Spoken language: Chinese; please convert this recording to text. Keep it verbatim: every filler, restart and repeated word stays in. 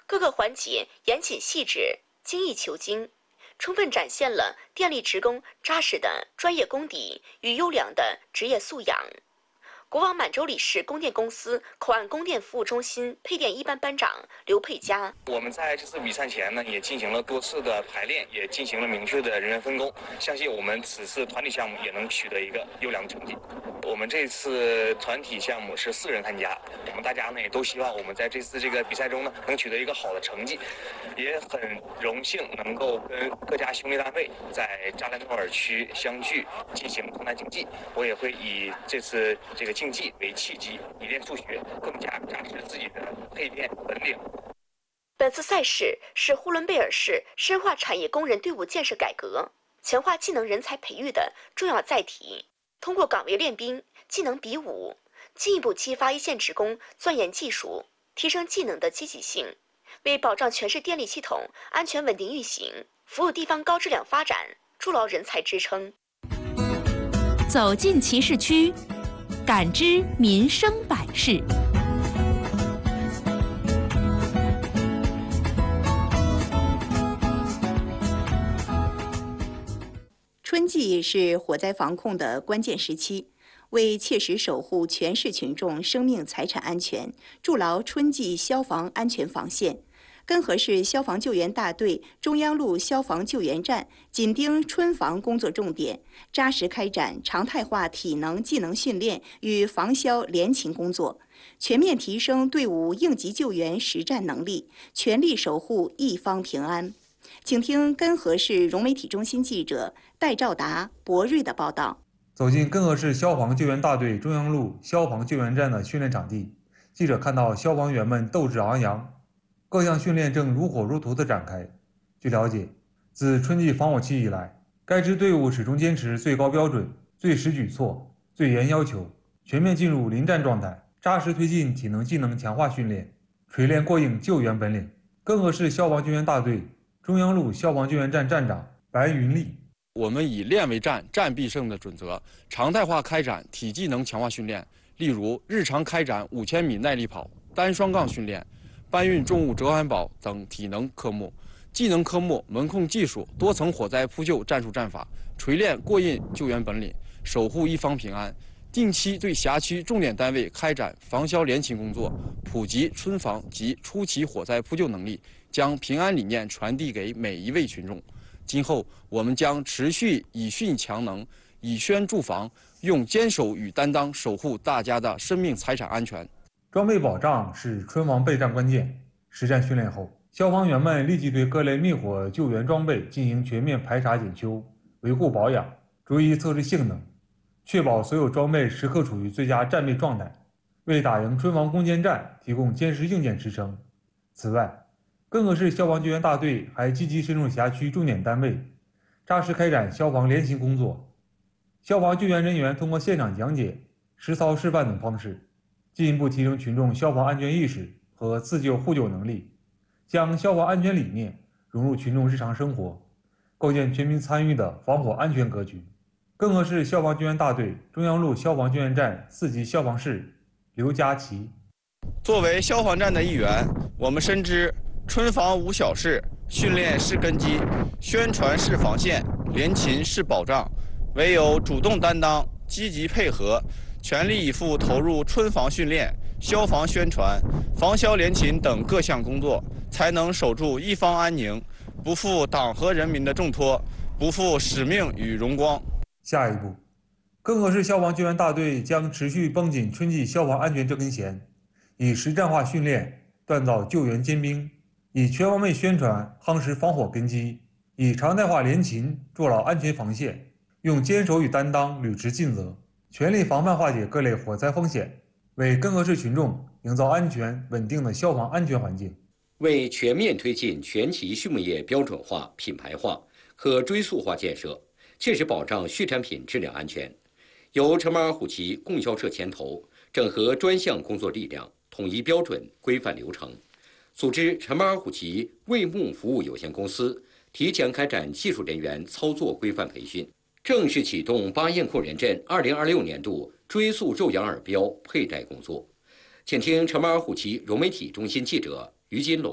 各个环节严谨细致、精益求精，充分展现了电力职工扎实的专业功底与优良的职业素养。国网满洲里市供电公司口岸供电服务中心配电一班班长刘佩佳， 我们在这次比赛前呢，也进行了多次的排练，也进行了明确的人员分工，相信我们此次团体项目也能取得一个优良的成绩。我们这次团体项目是四人参加，我们大家呢也都希望我们在这次这个比赛中呢能取得一个好的成绩，也很荣幸能够跟各家兄弟单位在扎兰诺尔区相聚进行空难竞技。我也会以这次这个竞技为契机，以练数学，更加扎实自己的配电本领。 本次赛事是呼伦贝尔市深化产业工人队伍建设改革、强化技能人才培育的重要载体。通过岗位练兵、技能比武，进一步激发一线职工钻研技术、提升技能的积极性，为保障全市电力系统安全稳定运行、服务地方高质量发展筑牢人才支撑。 走进其市区，感知民生百事。 春季是火灾防控的关键时期，为切实守护全市群众生命财产安全，筑牢春季消防安全防线，根河市消防救援大队中央路消防救援站紧盯春防工作重点，扎实开展常态化体能技能训练与防消联勤工作，全面提升队伍应急救援实战能力，全力守护一方平安。请听根河市融媒体中心记者戴兆达、博瑞的报道。 走进根河市消防救援大队中央路消防救援站的训练场地，记者看到消防员们斗志昂扬，各项训练正如火如荼地展开。据了解，自春季防火期以来，该支队伍始终坚持最高标准、最实举措、最严要求，全面进入临战状态，扎实推进体能技能强化训练，锤炼过硬救援本领。根河市消防救援大队中央路消防救援站站长白云丽， 我们以练为战、战必胜的准则，常态化开展体技能强化训练，例如日常开展五千米耐力跑、单双杠训练、搬运重物折环保等体能科目。技能科目门控技术、多层火灾扑救战术战法，锤炼过硬救援本领，守护一方平安。定期对辖区重点单位开展防消联勤工作，普及春防及初期火灾扑救能力，将平安理念传递给每一位群众。今后我们将持续以训强能，以宣助防，用坚守与担当守护大家的生命财产安全。 装备保障是春防备战关键。实战训练后，消防员们立即对各类灭火救援装备进行全面排查检修、维护保养，逐一测试性能，确保所有装备时刻处于最佳战备状态，为打赢春防攻坚战提供坚实硬件支撑。此外，根河市消防救援大队还积极深入辖区重点单位，扎实开展消防联勤工作。消防救援人员通过现场讲解、实操示范等方式，进一步提升群众消防安全意识和自救互救能力，将消防安全理念融入群众日常生活，构建全民参与的防火安全格局。根河市消防救援大队中央路消防救援站四级消防士刘佳琪， 作为消防站的一员，我们深知春防无小事，训练是根基，宣传是防线，联勤是保障。唯有主动担当、积极配合，全力以赴投入春防训练、消防宣传、防消联勤等各项工作，才能守住一方安宁，不负党和人民的重托，不负使命与荣光。 下一步，根河市消防救援大队将持续绷紧春季消防安全这根弦，以实战化训练锻造救援尖兵，以全方位宣传夯实防火根基，以常态化联勤筑牢安全防线，用坚守与担当履职尽责，全力防范化解各类火灾风险，为根河市群众营造安全稳定的消防安全环境。 为全面推进全旗畜牧业标准化、品牌化、可追溯化建设，切实保障畜产品质量安全，由陈马尔虎旗供销社牵头，整合专项工作力量，统一标准、规范流程，组织陈马尔虎旗喂牧服务有限公司提前开展技术人员操作规范培训，正式启动巴彦库人镇二零二六年度追溯肉羊耳标佩戴工作。请听陈马尔虎旗融媒体中心记者于金龙。